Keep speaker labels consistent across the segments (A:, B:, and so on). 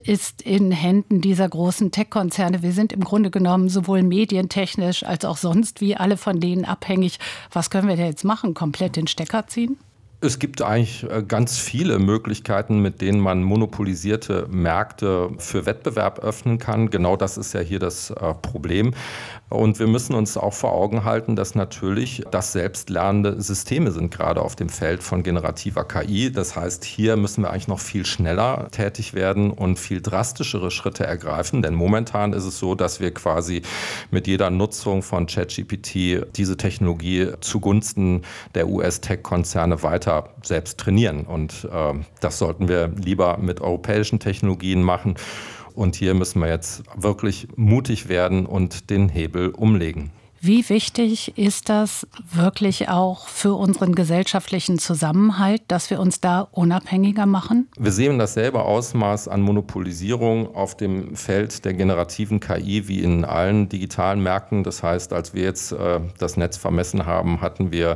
A: ist in Händen dieser großen Tech-Konzerne. Wir sind im Grunde genommen sowohl medientechnisch als auch sonst wie alle von denen abhängig. Was können wir da jetzt machen? Komplett den Stecker ziehen?
B: Es gibt eigentlich ganz viele Möglichkeiten, mit denen man monopolisierte Märkte für Wettbewerb öffnen kann. Genau das ist ja hier das Problem. Und wir müssen uns auch vor Augen halten, dass natürlich das selbstlernende Systeme sind, gerade auf dem Feld von generativer KI. Das heißt, hier müssen wir eigentlich noch viel schneller tätig werden und viel drastischere Schritte ergreifen. Denn momentan ist es so, dass wir quasi mit jeder Nutzung von ChatGPT diese Technologie zugunsten der US-Tech-Konzerne weiter selbst trainieren. Und das sollten wir lieber mit europäischen Technologien machen. Und hier müssen wir jetzt wirklich mutig werden und den Hebel umlegen.
A: Wie wichtig ist das wirklich auch für unseren gesellschaftlichen Zusammenhalt, dass wir uns da unabhängiger machen?
B: Wir sehen dasselbe Ausmaß an Monopolisierung auf dem Feld der generativen KI wie in allen digitalen Märkten. Das heißt, als wir jetzt das Netz vermessen haben, hatten wir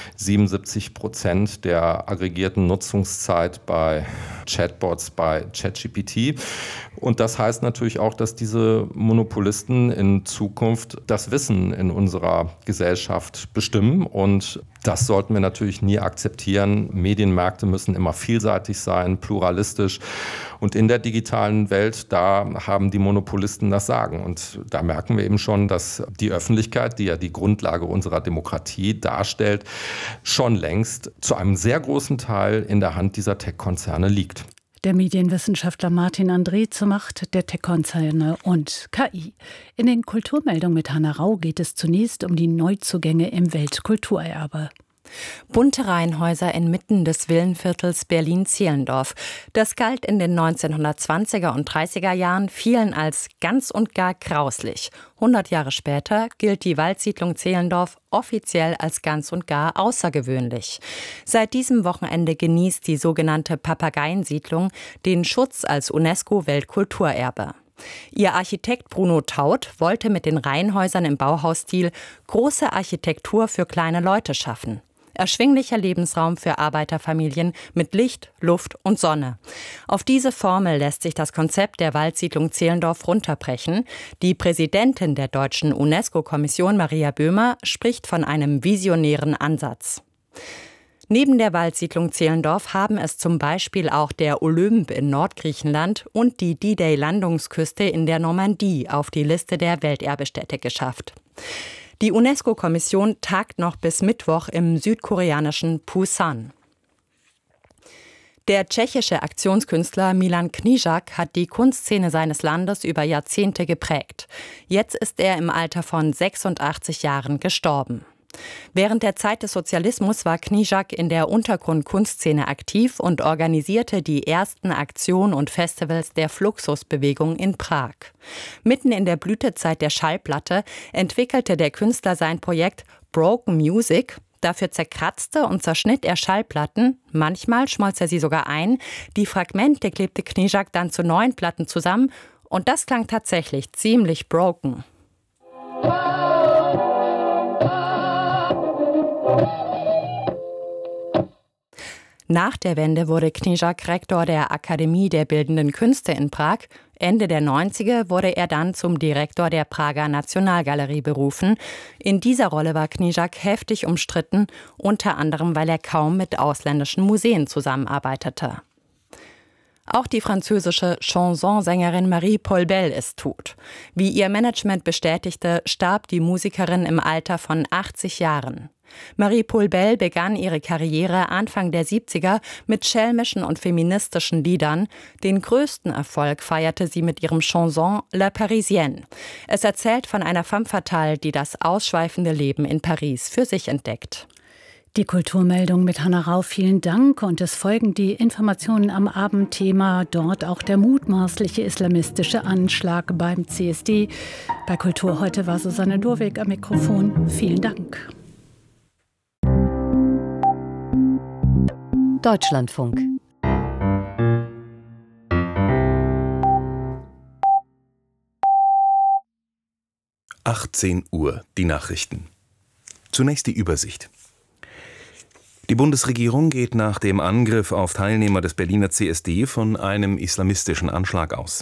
B: 77% der aggregierten Nutzungszeit bei Chatbots bei ChatGPT. Und das heißt natürlich auch, dass diese Monopolisten in Zukunft das Wissen in unserer Gesellschaft bestimmen. Und das sollten wir natürlich nie akzeptieren. Medienmärkte müssen immer vielseitig sein, pluralistisch. Und in der digitalen Welt, da haben die Monopolisten das Sagen. Und da merken wir eben schon, dass die Öffentlichkeit, die ja die Grundlage unserer Demokratie darstellt, schon längst zu einem sehr großen Teil in der Hand dieser Tech-Konzerne liegt.
A: Der Medienwissenschaftler Martin André zur Macht der Tech-Konzerne und KI. In den Kulturmeldungen mit Hanna Rau geht es zunächst um die Neuzugänge im Weltkulturerbe.
C: Bunte Reihenhäuser inmitten des Villenviertels Berlin-Zehlendorf. Das galt in den 1920er und 30er Jahren vielen als ganz und gar grauslich. 100 Jahre später gilt die Waldsiedlung Zehlendorf offiziell als ganz und gar außergewöhnlich. Seit diesem Wochenende genießt die sogenannte Papageiensiedlung den Schutz als UNESCO-Weltkulturerbe. Ihr Architekt Bruno Taut wollte mit den Reihenhäusern im Bauhausstil große Architektur für kleine Leute schaffen. Erschwinglicher Lebensraum für Arbeiterfamilien mit Licht, Luft und Sonne. Auf diese Formel lässt sich das Konzept der Waldsiedlung Zehlendorf runterbrechen. Die Präsidentin der deutschen UNESCO-Kommission, Maria Böhmer, spricht von einem visionären Ansatz. Neben der Waldsiedlung Zehlendorf haben es zum Beispiel auch der Olymp in Nordgriechenland und die D-Day-Landungsküste in der Normandie auf die Liste der Welterbestätte geschafft. Die UNESCO-Kommission tagt noch bis Mittwoch im südkoreanischen Pusan. Der tschechische Aktionskünstler Milan Knížák hat die Kunstszene seines Landes über Jahrzehnte geprägt. Jetzt ist er im Alter von 86 Jahren gestorben. Während der Zeit des Sozialismus war Knížák in der Untergrundkunstszene aktiv und organisierte die ersten Aktionen und Festivals der Fluxusbewegung in Prag. Mitten in der Blütezeit der Schallplatte entwickelte der Künstler sein Projekt Broken Music. Dafür zerkratzte und zerschnitt er Schallplatten, manchmal schmolz er sie sogar ein. Die Fragmente klebte Knížák dann zu neuen Platten zusammen und das klang tatsächlich ziemlich broken. Nach der Wende wurde Knížák Rektor der Akademie der Bildenden Künste in Prag. Ende der 90er wurde er dann zum Direktor der Prager Nationalgalerie berufen. In dieser Rolle war Knížák heftig umstritten, unter anderem, weil er kaum mit ausländischen Museen zusammenarbeitete. Auch die französische Chansonsängerin Marie-Paul Bell ist tot. Wie ihr Management bestätigte, starb die Musikerin im Alter von 80 Jahren. Marie-Paul Bell begann ihre Karriere Anfang der 70er mit schelmischen und feministischen Liedern. Den größten Erfolg feierte sie mit ihrem Chanson La Parisienne. Es erzählt von einer femme fatale, die das ausschweifende Leben in Paris für sich entdeckt.
A: Die Kulturmeldung mit Hanna Rau, vielen Dank. Und es folgen die Informationen am Abendthema. Dort auch der mutmaßliche islamistische Anschlag beim CSD. Bei Kultur heute war Susanne Durweg am Mikrofon. Vielen Dank.
D: Deutschlandfunk. (18 Uhr) die Nachrichten. Zunächst die Übersicht. Die Bundesregierung geht nach dem Angriff auf Teilnehmer des Berliner CSD von einem islamistischen Anschlag aus.